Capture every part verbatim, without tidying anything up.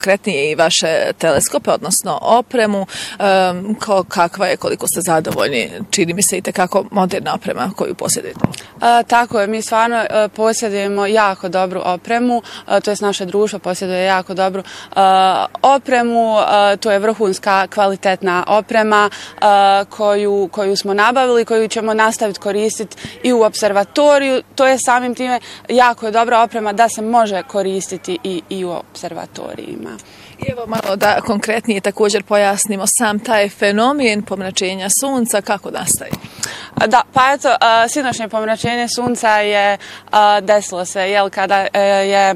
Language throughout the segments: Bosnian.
konkretnije i vaše teleskope, odnosno opremu, ko, kakva je, koliko ste zadovoljni, čini mi se i tekako moderna oprema koju posjedujete. A, tako je, mi stvarno a, posjedujemo jako dobru opremu, a, to je naše društvo posjeduje jako dobru a, opremu, a, to je vrhunska kvalitetna oprema a, koju, koju smo nabavili, koju ćemo nastaviti koristiti i u observatoriju, to je samim time jako je dobra oprema da se može koristiti i, i u observatorijima. I evo malo da konkretnije također pojasnimo sam taj fenomen pomračenja sunca, kako nastaje? Da, pa eto, sinoćnje pomračenje sunca je desilo se, jel, kada je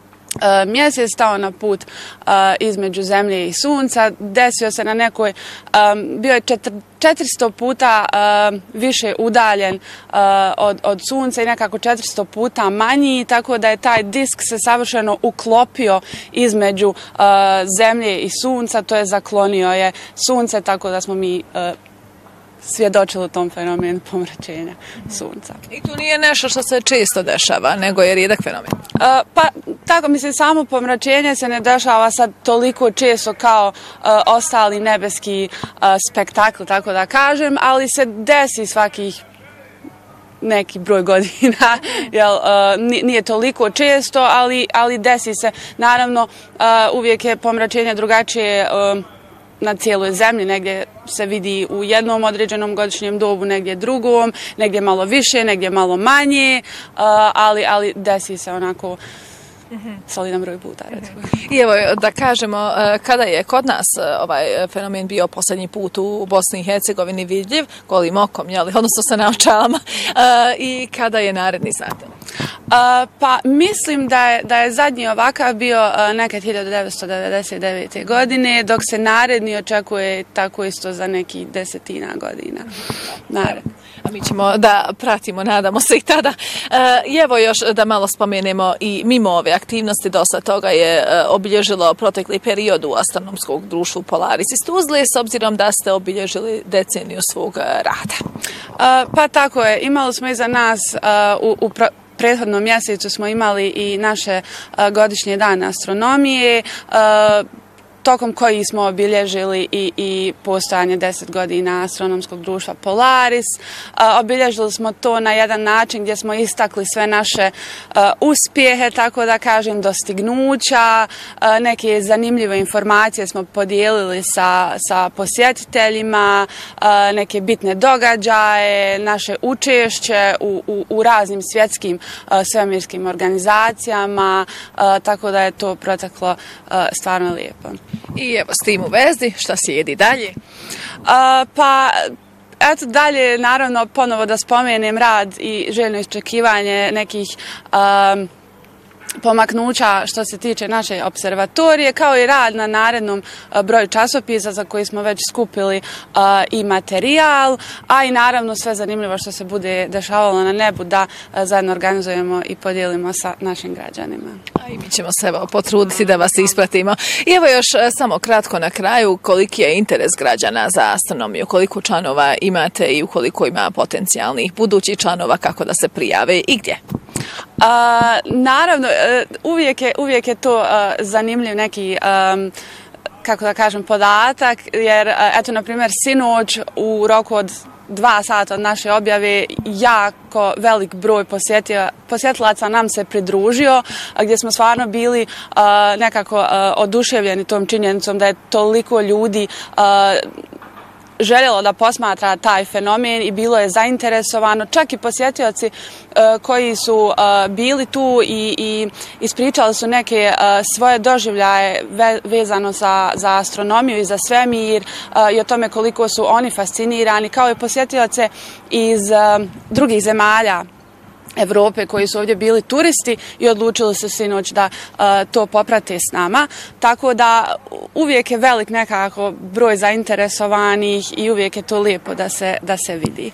mjesec stao na put uh, između zemlje i sunca, desio se na nekoj, um, bio je četiri, četiristo puta uh, više udaljen uh, od, od sunca i nekako četiristo puta manji, tako da je taj disk se savršeno uklopio između uh, zemlje i sunca, to je zaklonio je sunce, tako da smo mi uh, svjedočili tom fenomenu pomračenja sunca. I tu nije nešto što se često dešava, nego je rijedak fenomen. Uh, pa tako, mislim, samo pomračenje se ne dešava sad toliko često kao uh, ostali nebeski uh, spektakl, tako da kažem, ali se desi svakih neki broj godina, jel, uh, nije toliko često, ali, ali desi se. Naravno, uh, uvijek je pomračenje drugačije uh, na cijeloj zemlji, negdje se vidi u jednom određenom godišnjem dobu, negdje drugom, negdje malo više, negdje malo manje, ali, ali desi se onako solidan broj puta, recimo. I evo da kažemo, kada je kod nas ovaj fenomen bio posljednji put u Bosni i Hercegovini vidljiv, golim okom, jeli, odnosno sa naočalama, i kada je naredni, znate? Uh, pa mislim da je, da je zadnji ovakav bio uh, nekad hiljadu devetsto devedeset devete. godine, dok se naredni očekuje tako isto za neki desetina godina. Naredni. A mi ćemo da pratimo, nadamo se i tada. I evo još da malo spomenemo i mimo ove aktivnosti, dosta toga je obilježilo protekli period u astronomskog društvu Polaris iz Tuzle, s obzirom da ste obilježili deceniju svog rada. Pa tako je, imali smo iza nas u, u pro prethodnom mjesecu smo imali i naše godišnje dane astronomije, tokom koji smo obilježili i, i postojanje deset godina astronomskog društva Polaris. A, obilježili smo to na jedan način gdje smo istakli sve naše a, uspjehe, tako da kažem, dostignuća, a, neke zanimljive informacije smo podijelili sa, sa posjetiteljima, a, neke bitne događaje, naše učešće u, u, u raznim svjetskim a, svemirskim organizacijama, a, tako da je to proteklo a, stvarno lijepo. I evo s tim u vezi, šta slijedi dalje? Uh, pa, eto dalje, naravno, ponovo da spomenem rad i željno iščekivanje nekih um, pomaknuća što se tiče naše observatorije, kao i rad na narednom broju časopisa za koji smo već skupili uh, i materijal, a i naravno sve zanimljivo što se bude dešavalo na nebu da uh, zajedno organizujemo i podijelimo sa našim građanima. A i mi ćemo se evo potruditi da vas ispratimo. I evo još samo kratko na kraju, koliki je interes građana za astronomiju, koliko članova imate i ukoliko ima potencijalnih budućih članova, kako da se prijave i gdje? Uh, naravno, uh, uvijek, je, uvijek je to uh, zanimljiv neki, um, kako da kažem, podatak, jer, uh, eto, na primjer, sinoć u roku od dva sata od naše objave jako velik broj posjetilaca nam se pridružio, gdje smo stvarno bili uh, nekako uh, oduševljeni tom činjenicom da je toliko ljudi uh, željelo da posmatra taj fenomen i bilo je zainteresovano. Čak i posjetioci uh, koji su uh, bili tu i, i ispričali su neke uh, svoje doživljaje ve, vezano za, za astronomiju i za svemir uh, i o tome koliko su oni fascinirani, kao i posjetioce iz uh, drugih zemalja Evrope koji su ovdje bili turisti i odlučili se sinoć da uh, to poprate s nama. Tako da uvijek je velik nekako broj zainteresovanih i uvijek je to lijepo da se, da se vidi.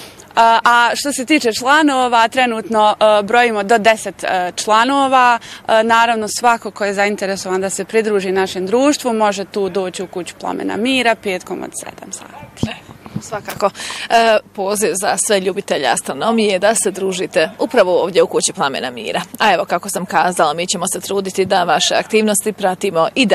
A što se tiče članova, trenutno uh, brojimo do deset uh, članova. Uh, naravno, svako ko je zainteresovan da se pridruži našem društvu može tu doći u Kuću Plamena mira petkom od sedam sati. Svakako e, poziv za sve ljubitelje astronomije da se družite upravo ovdje u Kući Plamena mira. A evo, kako sam kazala, mi ćemo se truditi da vaše aktivnosti pratimo i da